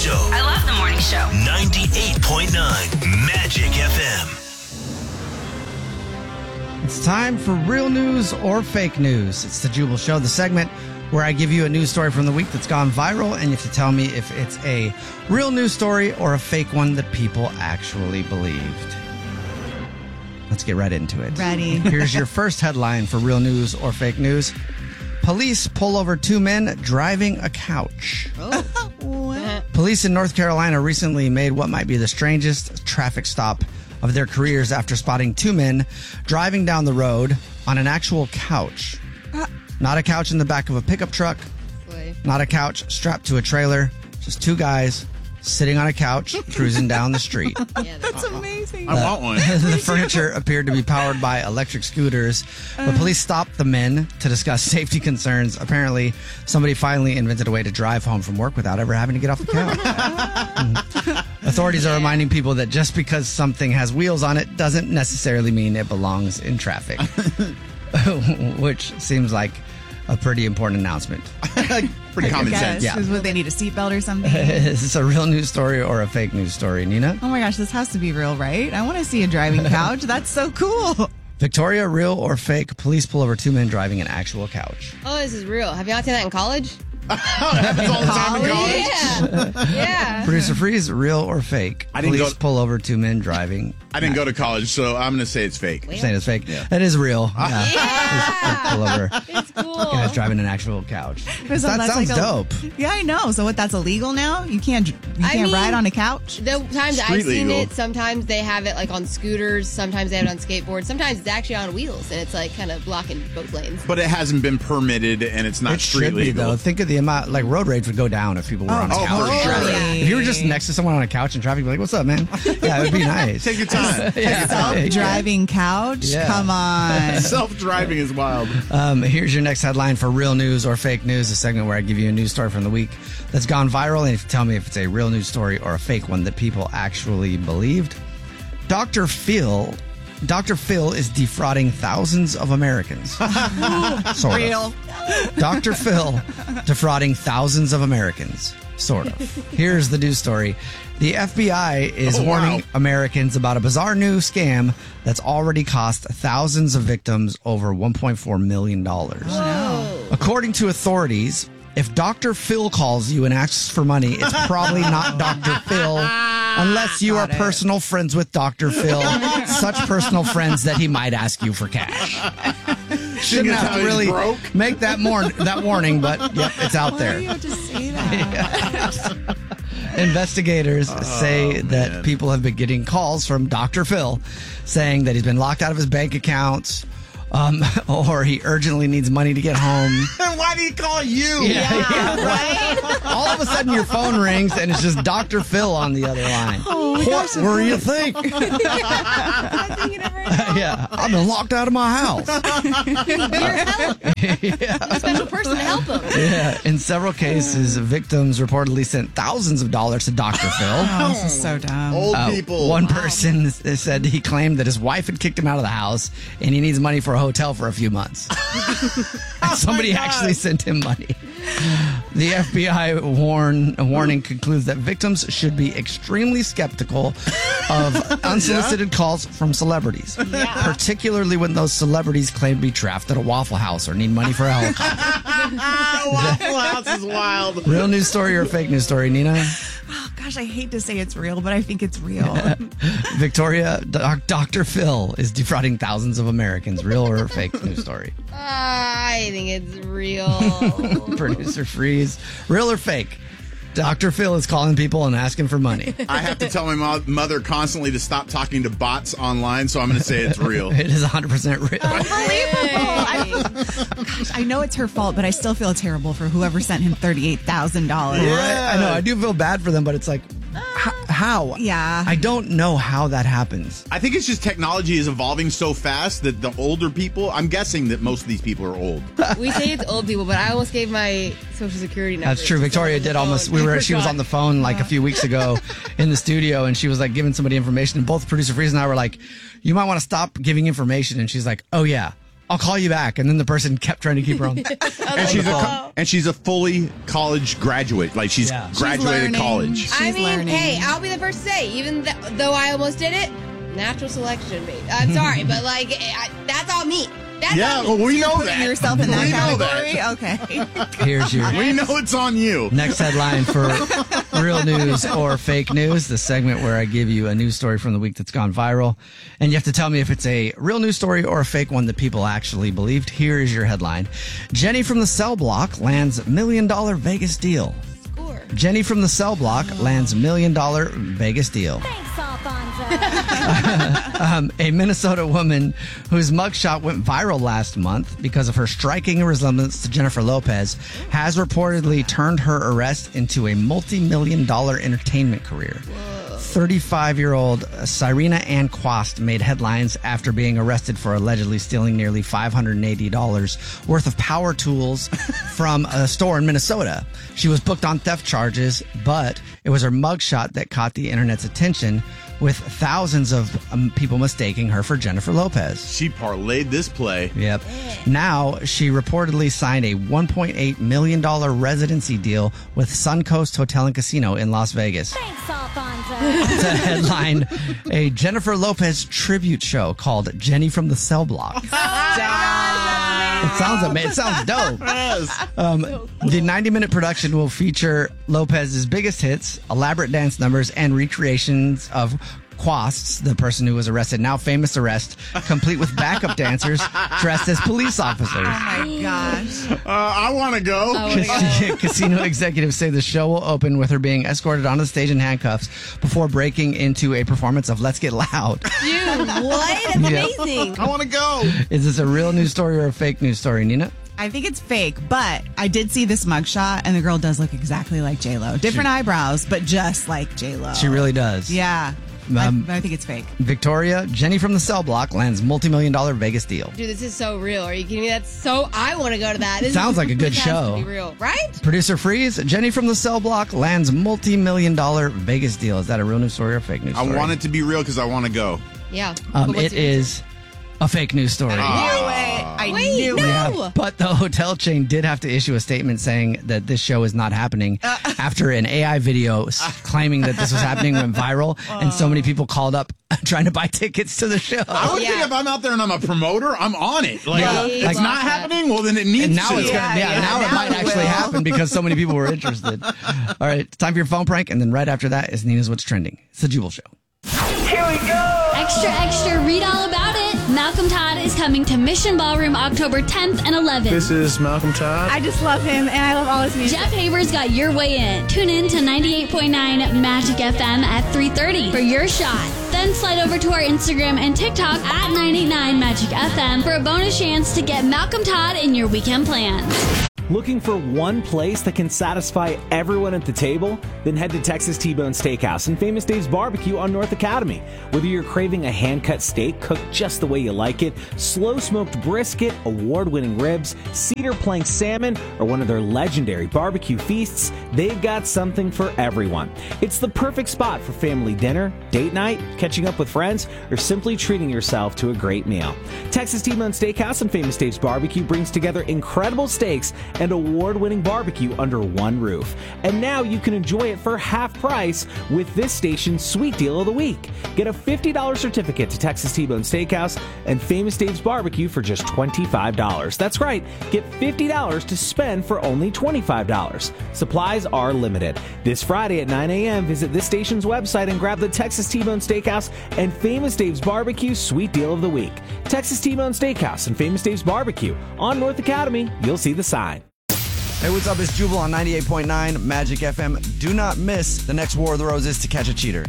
Show. I love the morning show. 98.9 Magic FM. It's time for real news or fake news. It's the Jubal Show, the segment where I give you a news story from the week that's gone viral, and you have to tell me if it's a real news story or a fake one that people actually believed. Let's get right into it. Ready. Here's your first headline for real news or fake news. Police pull over two men driving a couch. What? Police in North Carolina recently made what might be the strangest traffic stop of their careers after spotting two men driving down the road on an actual couch. Not a couch in the back of a pickup truck. Not a couch strapped to a trailer. Just two guys sitting on a couch cruising down the street. That's amazing. I want one. The furniture appeared to be powered by electric scooters. But police stopped the men to discuss safety concerns. Apparently, somebody finally invented a way to drive home from work without ever having to get off the couch. Authorities are reminding people that just because something has wheels on it doesn't necessarily mean it belongs in traffic. Which seems like a pretty important announcement. Pretty common sense. Yeah. Would they need a seatbelt or something? Is this a real news story or a fake news story, Nina? Oh my gosh, this has to be real, right? I want to see a driving couch. That's so cool. Victoria, real or fake? Police pull over two men driving an actual couch. Oh, this is real. Have you not seen that in college? Happens all the time in college. Yeah. Producer Freeze, real or fake? I didn't Police go- pull over two men driving. I didn't go to college, so I'm going to say it's fake. You're saying it's fake? Yeah. That is real. Yeah. Yeah. Pull over. It's cool. Guys driving an actual couch. So That that's sounds like dope. Yeah, I know. So what? That's illegal now. You can't I mean, ride on a couch. The times Street I've seen legal. it, sometimes they have it like on scooters, sometimes they have it on skateboards, sometimes it's actually on wheels, and it's like kind of blocking both lanes. But it hasn't been permitted, and it's not It street should be, legal. though. Think of the amount, like road rage would go down if people were on a oh, couch. for sure. If you were just next to someone on a couch in traffic, you'd be like, what's up, man? Yeah, it would be nice. Take your time. Driving couch? Yeah. Come on. Self-driving is wild. Here's your next headline for real news or fake news, a segment where I give you a news story from the week that's gone viral, and if you tell me if it's a real news story or a fake one that people actually believed. Dr. Phil is defrauding thousands of Americans. Sort Real. of. Dr. Phil defrauding thousands of Americans. Sort of. Here's the news story. The FBI is warning Americans about a bizarre new scam that's already cost thousands of victims over $1.4 million. According to authorities, if Dr. Phil calls you and asks for money, it's probably not Dr. Phil unless you are personal friends with Dr. Phil, such personal friends that he might ask you for cash. Shouldn't have to really make that warning, but yep, it's out there. Why do you have to say that? Investigators say that people have been getting calls from Dr. Phil saying that he's been locked out of his bank accounts, or he urgently needs money to get home. Why did he call you? Yeah, Right? All of a sudden, your phone rings and it's just Dr. Phil on the other line. What were you think? Yeah, I've been locked out of my house. A special person to help them. Yeah, in several cases, victims reportedly sent thousands of dollars to Dr. Phil. Oh, this is so dumb. Old people. One person said he claimed that his wife had kicked him out of the house and he needs money for a hotel for a few months. And somebody actually sent him money. The FBI warning concludes that victims should be extremely skeptical of unsolicited calls from celebrities, particularly when those celebrities claim to be trapped at a Waffle House or need money for a helicopter. Waffle House is wild. Real news story or fake news story, Nina? Oh, gosh, I hate to say it's real, but I think it's real. Victoria, Dr. Phil is defrauding thousands of Americans. Real or fake news story? I think it's real. Producer Freeze. Real or fake? Dr. Phil is calling people and asking for money. I have to tell my mother constantly to stop talking to bots online, so I'm going to say it's real. It is 100% real. Gosh, I know it's her fault, but I still feel terrible for whoever sent him $38,000. I know. I do feel bad for them, but it's like, how? Yeah. I don't know how that happens. I think it's just technology is evolving so fast that the older people, I'm guessing that most of these people are old. We say it's old people, but I almost gave my social security number. That's true. Victoria did almost. She was on the phone like a few weeks ago in the studio, and she was like giving somebody information. And both producer Freeze and I were like, "You might want to stop giving information." And she's like, "Oh yeah, I'll call you back. And then the person kept trying to keep her on. And she's a fully college graduate. Like she's graduated college. She's learning. Hey, I'll be the first to say, even though I almost did it, natural selection, babe. I'm sorry, but like that's all me. That's all me. Well, we know Putting that. yourself in that We know category? that. Okay. Here's your We know it's on you. next headline for real news or fake news, the segment where I give you a news story from the week that's gone viral. And you have to tell me if it's a real news story or a fake one that people actually believed. Here is your headline. Jenny from the cell block lands $1 million Vegas deal. Score. Jenny from the cell block lands $1 million Vegas deal. Thanks, Alfonso. A Minnesota woman whose mugshot went viral last month because of her striking resemblance to Jennifer Lopez has reportedly turned her arrest into a multi-million-dollar entertainment career. 35-year-old Cyrena Ann Quast made headlines after being arrested for allegedly stealing nearly $580 worth of power tools from a store in Minnesota. She was booked on theft charges, but it was her mugshot that caught the internet's attention, with thousands of people mistaking her for Jennifer Lopez. She parlayed this play. Yep. Now, she reportedly signed a $1.8 million residency deal with Suncoast Hotel and Casino in Las Vegas. Thanks, Alfonso. To headline a Jennifer Lopez tribute show called Jenny from the Cell Block. It sounds amazing. It sounds dope. The 90-minute production will feature Lopez's biggest hits, elaborate dance numbers, and recreations of Quasts, the person who was arrested, now famous arrest, complete with backup dancers dressed as police officers. Oh my gosh. I want to go. Casino executives say the show will open with her being escorted onto the stage in handcuffs before breaking into a performance of Let's Get Loud. Dude, what? That's amazing. I want to go. Is this a real news story or a fake news story, Nina? I think it's fake, but I did see this mugshot, and the girl does look exactly like J-Lo. Different eyebrows, but just like J-Lo. She really does. Yeah. I think it's fake. Victoria, Jenny from the Cell Block lands multi-million-dollar Vegas deal. Dude, this is so real. Are you kidding me? That's so. I want to go to that. Sounds like a good this show. Has to be real, right? Producer Freeze, Jenny from the Cell Block lands multi-million-dollar Vegas deal. Is that a real news story or a fake news story? I want it to be real because I want to go. Yeah. It is a fake news story. I knew it. No. But the hotel chain did have to issue a statement saying that this show is not happening after an AI video claiming that this was happening went viral, and so many people called up trying to buy tickets to the show. I would think if I'm out there and I'm a promoter, I'm on it. Like, Yeah. it's not happening. Well, then it needs And now to. it's gonna, now it might actually happen because so many people were interested. All right, time for your phone prank, and then right after that is Nina's What's Trending. It's the Jubal Show. Here we go! Extra, extra, read all about it. Malcolm Todd is coming to Mission Ballroom October 10th and 11th. This is Malcolm Todd. I just love him, and I love all his music. Jeff Haver's got your way in. Tune in to 98.9 Magic FM at 3:30 for your shot. Then slide over to our Instagram and TikTok at 989 Magic FM for a bonus chance to get Malcolm Todd in your weekend plans. Looking for one place that can satisfy everyone at the table? Then head to Texas T-Bone Steakhouse and Famous Dave's Barbecue on North Academy. Whether you're craving a hand-cut steak cooked just the way you like it, slow-smoked brisket, award-winning ribs, cedar plank salmon, or one of their legendary barbecue feasts, they've got something for everyone. It's the perfect spot for family dinner, date night, catching up with friends, or simply treating yourself to a great meal. Texas T-Bone Steakhouse and Famous Dave's Barbecue brings together incredible steaks and award-winning barbecue under one roof. And now you can enjoy it for half price with this station's Sweet Deal of the Week. Get a $50 certificate to Texas T-Bone Steakhouse and Famous Dave's Barbecue for just $25. That's right, get $50 to spend for only $25. Supplies are limited. This Friday at 9 a.m., visit this station's website and grab the Texas T-Bone Steakhouse and Famous Dave's Barbecue Sweet Deal of the Week. Texas T-Bone Steakhouse and Famous Dave's Barbecue on North Academy. You'll see the sign. Hey, what's up? It's Jubal on 98.9 Magic FM. Do not miss the next War of the Roses to catch a cheater.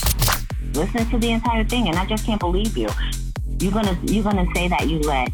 Listen to the entire thing, and I just can't believe you. You're gonna say that you let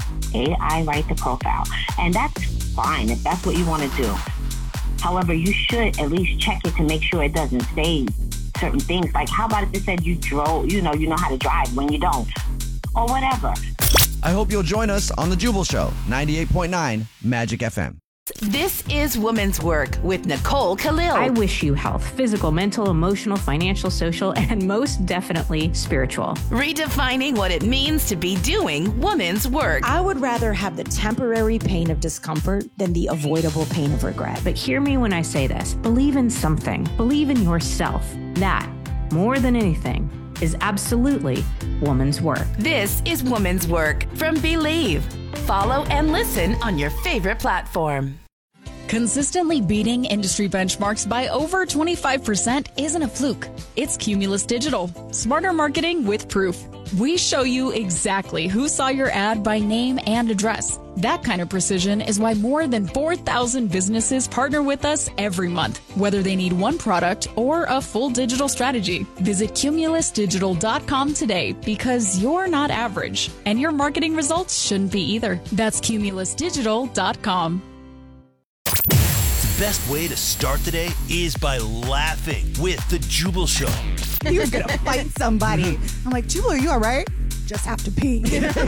AI write the profile, and that's fine if that's what you want to do. However, you should at least check it to make sure it doesn't say certain things. Like, how about if it said you drove, you know how to drive when you don't, or whatever. I hope you'll join us on the Jubal Show, 98.9 Magic FM. This is Women's Work with Nicole Khalil. I wish you health, physical, mental, emotional, financial, social, and most definitely spiritual. Redefining what it means to be doing women's work. I would rather have the temporary pain of discomfort than the avoidable pain of regret. But hear me when I say this. Believe in something. Believe in yourself. That, more than anything, is absolutely woman's work. This is Women's Work from Believe. Follow and listen on your favorite platform. Consistently beating industry benchmarks by over 25% isn't a fluke. It's Cumulus Digital. Smarter marketing with proof. We show you exactly who saw your ad by name and address. That kind of precision is why more than 4,000 businesses partner with us every month, whether they need one product or a full digital strategy. Visit cumulusdigital.com today because you're not average, and your marketing results shouldn't be either. That's cumulusdigital.com. The best way to start the day is by laughing with the Jubal Show. You're going to fight somebody. I'm like, Jubal, are you all right? Just have to pee.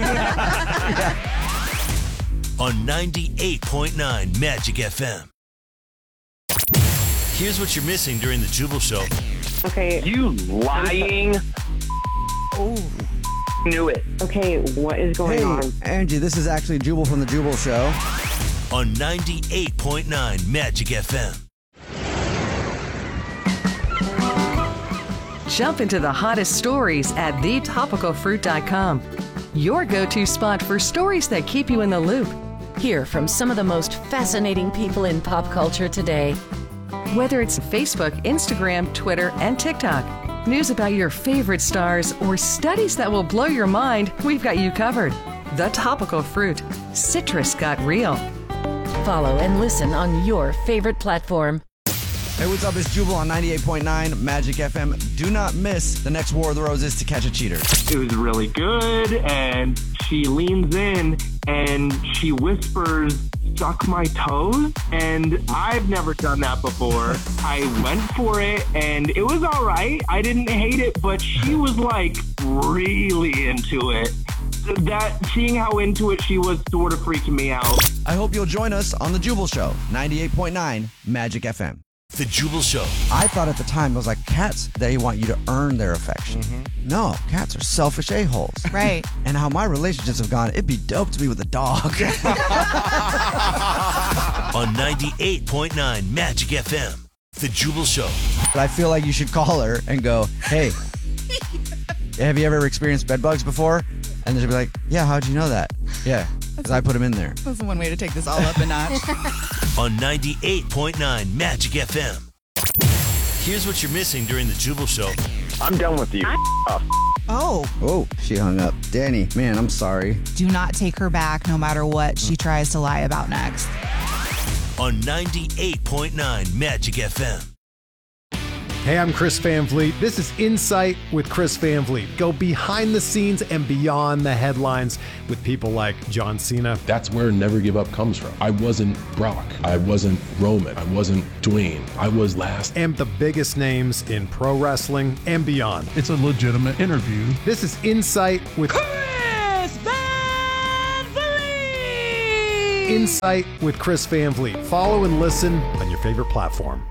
On 98.9 Magic FM. Here's what you're missing during the Jubal Show. Okay. You lying. Oh. Knew it. Okay, what is going on? Angie, this is actually Jubal from the Jubal Show. On 98.9 Magic FM. Jump into the hottest stories at thetopicalfruit.com. Your go-to spot for stories that keep you in the loop. Hear from some of the most fascinating people in pop culture today. Whether it's Facebook, Instagram, Twitter, and TikTok, news about your favorite stars, or studies that will blow your mind, we've got you covered. The Topical Fruit. Citrus got real. Follow and listen on your favorite platform. Hey, what's up? It's Jubal on 98.9 Magic FM. Do not miss the next War of the Roses to catch a cheater. It was really good, and she leans in and she whispers, "Suck my toes," and I've never done that before. I went for it, and it was all right. I didn't hate it, but she was like really into it. That seeing how into it she was sort of freaking me out. I hope you'll join us on the Jubal Show, 98.9 Magic FM. The Jubal Show. I thought at the time, it was like cats, they want you to earn their affection. No, cats are selfish a-holes. Right. And how my relationships have gone, it'd be dope to be with a dog. On 98.9 Magic FM. The Jubal Show. I feel like you should call her and go, "Hey, have you ever experienced bed bugs before?" And then she'll be like, "Yeah, how'd you know that?" "Yeah, because I put them in there." That's one way to take this all up a notch. On 98.9 Magic FM. Here's what you're missing during the Jubal Show. I'm done with you. Oh, she hung up. Danny, man, I'm sorry. Do not take her back no matter what she tries to lie about next. On 98.9 Magic FM. Hey, I'm Chris Van Vliet. This is Insight with Chris Van Vliet. Go behind the scenes and beyond the headlines with people like John Cena. That's where Never Give Up comes from. I wasn't Brock. I wasn't Roman. I wasn't Dwayne. I was last. And the biggest names in pro wrestling and beyond. It's a legitimate interview. This is Insight with Chris Van Vliet. Insight with Chris Van Vliet. Follow and listen on your favorite platform.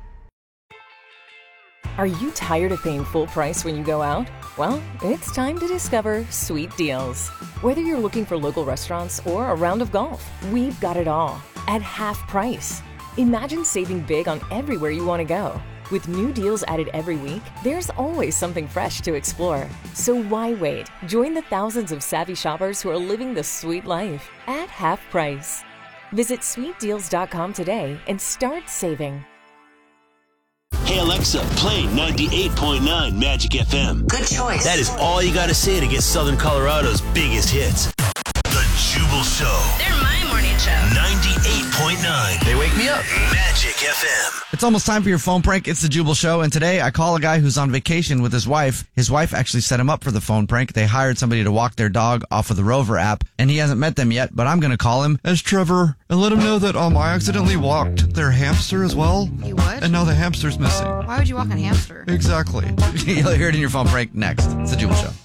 Are you tired of paying full price when you go out? Well, it's time to discover Sweet Deals. Whether you're looking for local restaurants or a round of golf, we've got it all at half price. Imagine saving big on everywhere you want to go. With new deals added every week, there's always something fresh to explore. So why wait? Join the thousands of savvy shoppers who are living the sweet life at half price. Visit sweetdeals.com today and start saving. Hey Alexa, play 98.9 Magic FM. Good choice. That is all you gotta say to get Southern Colorado's biggest hits. The Jubal Show. They're my morning show. 98.9. They wake me up. Magic FM. It's almost time for your phone prank. It's the Jubal Show. And today I call a guy who's on vacation with his wife. His wife actually set him up for the phone prank. They hired somebody to walk their dog off of the Rover app, and he hasn't met them yet, but I'm going to call him as Trevor and let him know that I accidentally walked their hamster as well. You what? And now the hamster's missing. Why would you walk on hamster? Exactly. You'll hear it in your phone prank next. It's the Jubal Show.